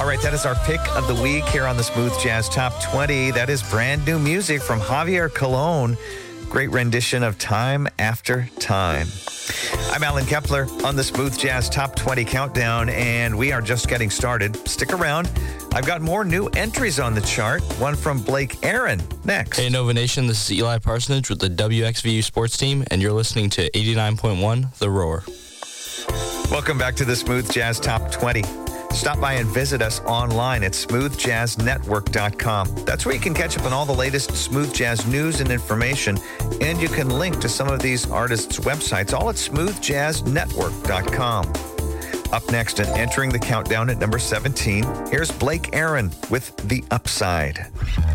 All right, that is our pick of the week here on the Smooth Jazz Top 20. That is brand new music from Javier Colon. Great rendition of Time After Time. I'm Alan Kepler on the Smooth Jazz Top 20 Countdown, and we are just getting started. Stick around. I've got more new entries on the chart. One from Blake Aaron next. Hey, Nova Nation, this is Eli Parsonage with the WXVU Sports Team, and you're listening to 89.1 The Roar. Welcome back to the Smooth Jazz Top 20. Stop by and visit us online at smoothjazznetwork.com. That's where you can catch up on all the latest smooth jazz news and information, and you can link to some of these artists' websites, all at smoothjazznetwork.com. Up next and entering the countdown at number 17, here's Blake Aaron with The Upside.